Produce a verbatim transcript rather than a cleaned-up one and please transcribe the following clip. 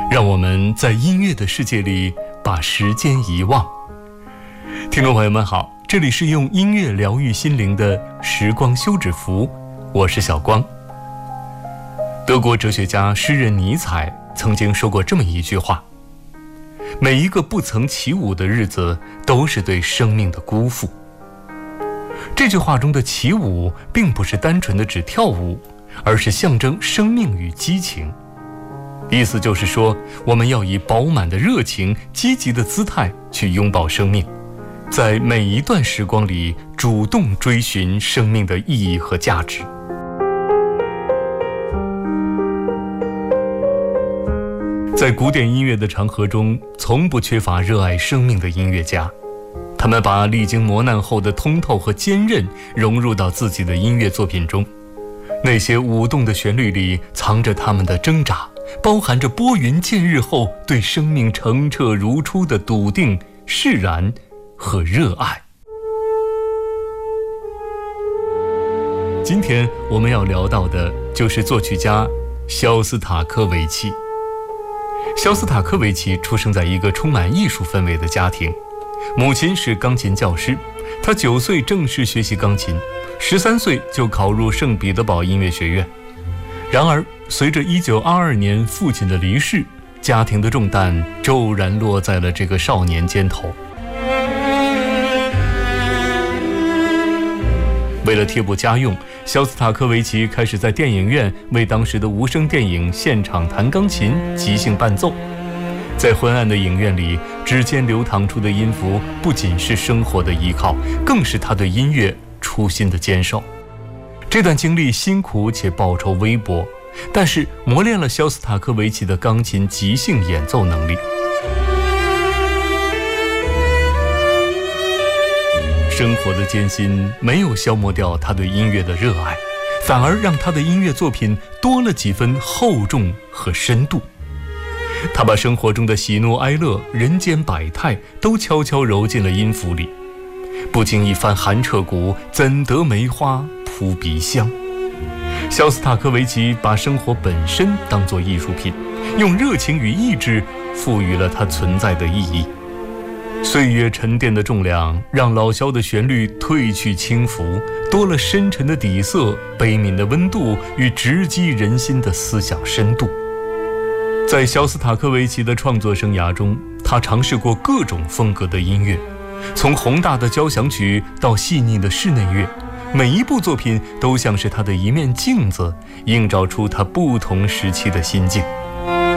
让我们在音乐的世界里把时间遗忘。听众朋友们好，这里是用音乐疗愈心灵的时光休止符，我是小光。德国哲学家诗人尼采曾经说过这么一句话：每一个不曾起舞的日子都是对生命的辜负。这句话中的起舞并不是单纯的指跳舞，而是象征生命与激情。意思就是说，我们要以饱满的热情、积极的姿态去拥抱生命，在每一段时光里主动追寻生命的意义和价值。在古典音乐的长河中，从不缺乏热爱生命的音乐家，他们把历经磨难后的通透和坚韧融入到自己的音乐作品中。那些舞动的旋律里藏着他们的挣扎，包含着拨云见日后对生命澄澈如初的笃定、释然和热爱。今天我们要聊到的就是作曲家肖斯塔科维奇。肖斯塔科维奇出生在一个充满艺术氛围的家庭，母亲是钢琴教师，他九岁正式学习钢琴，十三岁就考入圣彼得堡音乐学院。然而随着一九二二年父亲的离世，家庭的重担骤然落在了这个少年肩头。为了贴补家用，肖斯塔科维奇开始在电影院为当时的无声电影现场弹钢琴，即兴伴奏。在昏暗的影院里，指尖流淌出的音符不仅是生活的依靠，更是他对音乐初心的坚守。这段经历辛苦且报酬微薄，但是磨练了肖斯塔科维奇的钢琴即兴演奏能力。生活的艰辛没有消磨掉他对音乐的热爱，反而让他的音乐作品多了几分厚重和深度。他把生活中的喜怒哀乐、人间百态都悄悄揉进了音符里。不经一番寒彻骨，怎得梅花扑鼻香。肖斯塔科维奇把生活本身当作艺术品，用热情与意志赋予了它存在的意义。岁月沉淀的重量让老萧的旋律褪去轻浮，多了深沉的底色、悲悯的温度与直击人心的思想深度。在肖斯塔科维奇的创作生涯中，他尝试过各种风格的音乐，从宏大的交响曲到细腻的室内乐，每一部作品都像是他的一面镜子，映照出他不同时期的心境。